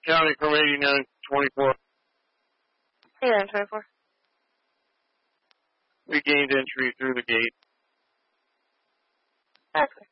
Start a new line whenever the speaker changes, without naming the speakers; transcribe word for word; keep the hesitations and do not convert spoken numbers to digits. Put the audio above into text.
County from eighty-nine twenty-four.
eighty-nine twenty-four.
We gained entry through the gate.
That's good.